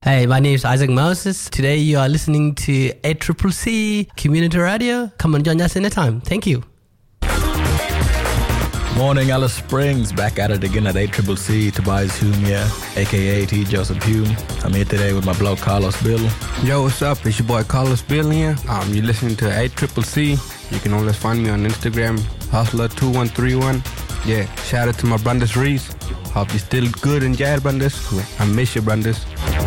Hey, my name is Isaac Moses. Today you are listening to ACCC Community Radio. Come and join us anytime. Thank you. Morning, Alice Springs. Back at it again at ACCC. Tobias Hume here, a.k.a. T. Joseph Hume. I'm here today with my bloke Carlos Bill. Yo, what's up? It's your boy Carlos Bill here. You're listening to ACCC. You can always find me on Instagram, Hustler2131. Yeah, shout out to my brothers Reese. Hope you're still good and jail, brothers. I miss you, brothers.